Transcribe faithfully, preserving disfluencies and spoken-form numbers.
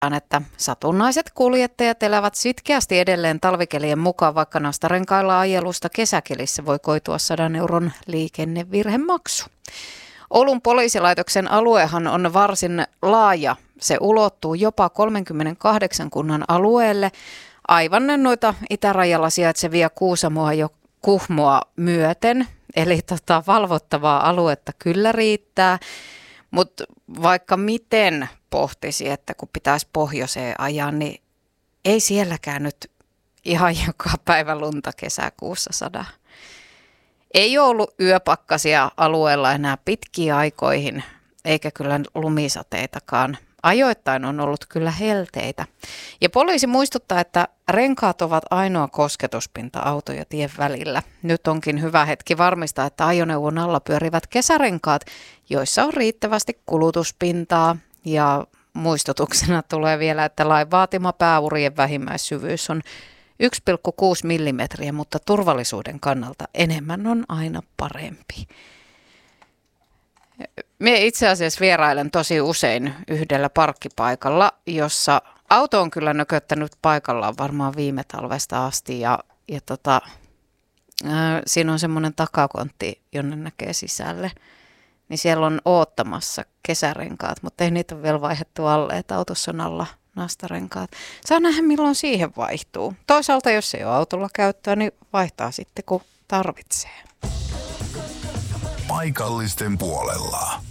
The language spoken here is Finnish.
että satunnaiset kuljettajat elävät sitkeästi edelleen talvikelien mukaan, vaikka nastarenkailla ajelusta kesäkelissä voi koitua sadan euron liikennevirhemaksu. Oulun poliisilaitoksen aluehan on varsin laaja. Se ulottuu jopa kolmenkymmenenkahdeksan kunnan alueelle, aivan noita itärajalla sijaitsevia Kuusamoa ja Kuhmoa myöten. Eli tota, valvottavaa aluetta kyllä riittää, mutta vaikka miten pohtisi, että kun pitäisi pohjoiseen ajaa, niin ei sielläkään nyt ihan joka päivä lunta kesäkuussa sada. Ei ole ollut yöpakkasia alueella enää pitkiin aikoihin, eikä kyllä lumisateitakaan. Ajoittain on ollut kyllä helteitä. Ja poliisi muistuttaa, että renkaat ovat ainoa kosketuspinta auto ja tien välillä. Nyt onkin hyvä hetki varmistaa, että ajoneuvon alla pyörivät kesärenkaat, joissa on riittävästi kulutuspintaa. Ja muistutuksena tulee vielä, että lain vaatima pääurien vähimmäissyvyys on yksi pilkku kuusi millimetriä, mutta turvallisuuden kannalta enemmän on aina parempi. Minä itse asiassa vierailen tosi usein yhdellä parkkipaikalla, jossa auto on kyllä nököttänyt paikallaan varmaan viime talvesta asti. Ja, ja tota, ää, siinä on semmoinen takakontti, jonne näkee sisälle. Niin siellä on oottamassa kesärenkaat, mutta ei niitä ole vielä vaihdettu alle, että autossa on alla nastarenkaat. Saa nähdä, milloin siihen vaihtuu. Toisaalta, jos ei ole autolla käyttöä, niin vaihtaa sitten, kun tarvitsee. Paikallisten puolella.